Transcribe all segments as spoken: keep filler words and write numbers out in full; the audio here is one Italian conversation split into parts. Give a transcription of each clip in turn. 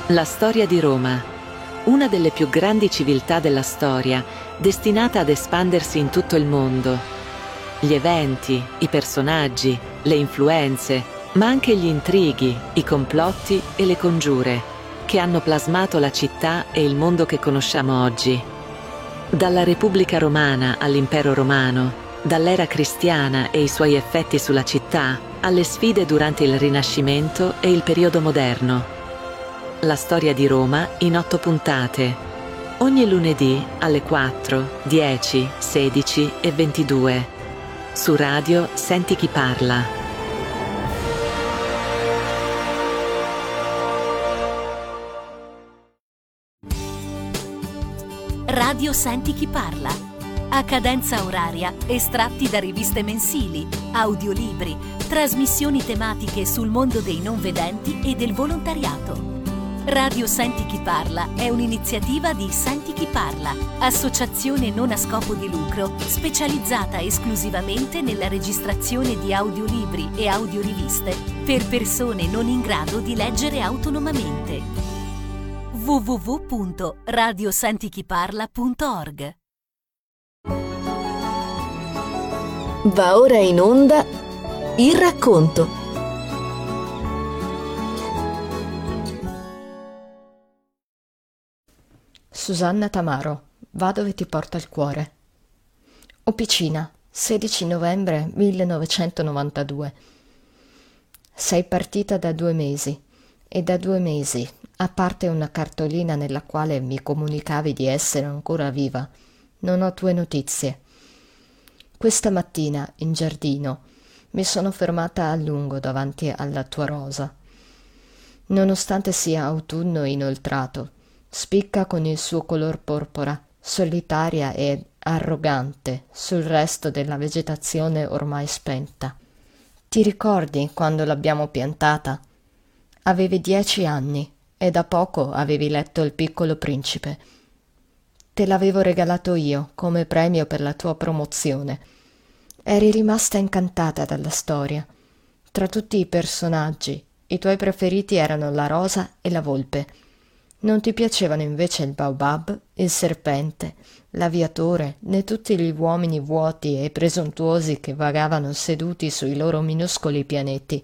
La storia di Roma, una delle più grandi civiltà della storia, destinata ad espandersi in tutto il mondo. Gli eventi, i personaggi, le influenze, ma anche gli intrighi, i complotti e le congiure, che hanno plasmato la città e il mondo che conosciamo oggi. Dalla Repubblica Romana all'Impero Romano, dall'era cristiana e i suoi effetti sulla città, alle sfide durante il Rinascimento e il periodo moderno. La storia di Roma in otto puntate. Ogni lunedì alle quattro, dieci, sedici e ventidue. Su Radio Senti Chi Parla. Radio Senti Chi Parla. A cadenza oraria, estratti da riviste mensili, audiolibri, trasmissioni tematiche sul mondo dei non vedenti e del volontariato. Radio Senti Chi Parla è un'iniziativa di Senti Chi Parla, associazione non a scopo di lucro specializzata esclusivamente nella registrazione di audiolibri e audioriviste per persone non in grado di leggere autonomamente. w w w punto radio senti chi parla punto org. Va ora in onda Il Racconto. Susanna Tamaro, va dove ti porta il cuore. Opicina, sedici novembre millenovecentonovantadue. Sei partita da due mesi e da due mesi, a parte una cartolina nella quale mi comunicavi di essere ancora viva, non ho tue notizie. Questa mattina, in giardino, mi sono fermata a lungo davanti alla tua rosa. Nonostante sia autunno inoltrato, spicca con il suo color porpora, solitaria e arrogante sul resto della vegetazione ormai spenta. Ti ricordi quando l'abbiamo piantata? Avevi dieci anni e da poco avevi letto Il Piccolo Principe. Te l'avevo regalato io come premio per la tua promozione. Eri rimasta incantata dalla storia. Tra tutti i personaggi, i tuoi preferiti erano la rosa e la volpe. Non ti piacevano invece il baobab, il serpente, l'aviatore, né tutti gli uomini vuoti e presuntuosi che vagavano seduti sui loro minuscoli pianeti.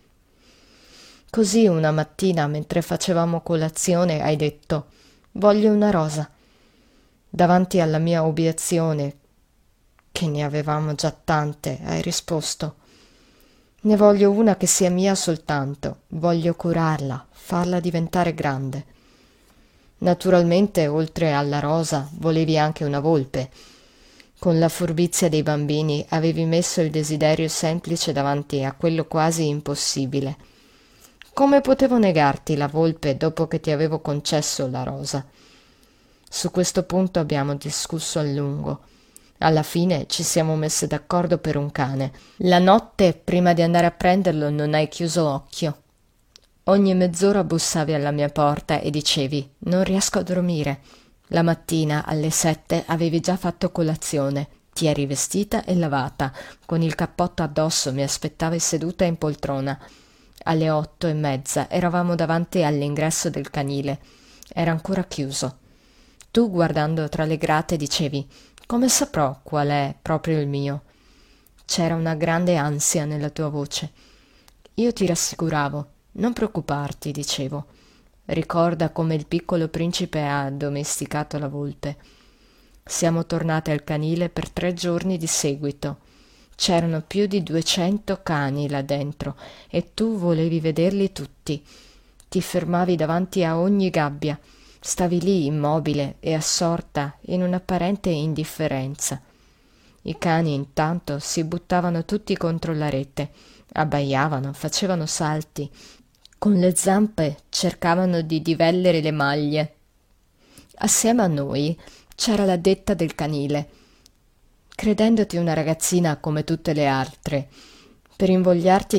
Così una mattina, mentre facevamo colazione, hai detto: «Voglio una rosa». Davanti alla mia obiezione, che ne avevamo già tante, hai risposto: «Ne voglio una che sia mia soltanto, voglio curarla, farla diventare grande». Naturalmente, oltre alla rosa, volevi anche una volpe. Con la furbizia dei bambini avevi messo il desiderio semplice davanti a quello quasi impossibile. Come potevo negarti la volpe dopo che ti avevo concesso la rosa? Su questo punto abbiamo discusso a lungo. Alla fine ci siamo messe d'accordo per un cane. La notte, prima di andare a prenderlo, non hai chiuso occhio. Ogni mezz'ora bussavi alla mia porta e dicevi: «Non riesco a dormire». La mattina, alle sette, avevi già fatto colazione. Ti eri vestita e lavata. Con il cappotto addosso mi aspettavi seduta in poltrona. Alle otto e mezza eravamo davanti all'ingresso del canile. Era ancora chiuso. Tu, guardando tra le grate, dicevi: «Come saprò qual è proprio il mio?» C'era una grande ansia nella tua voce. Io ti rassicuravo. «Non preoccuparti», dicevo. Ricorda come il Piccolo Principe ha addomesticato la volpe. Siamo tornate al canile per tre giorni di seguito. C'erano più di duecento cani là dentro e tu volevi vederli tutti. Ti fermavi davanti a ogni gabbia. Stavi lì immobile e assorta in un'apparente indifferenza. I cani intanto si buttavano tutti contro la rete, abbaiavano, facevano salti. Con le zampe cercavano di divellere le maglie. Assieme a noi c'era l'addetta del canile. Credendoti una ragazzina come tutte le altre, per invogliarti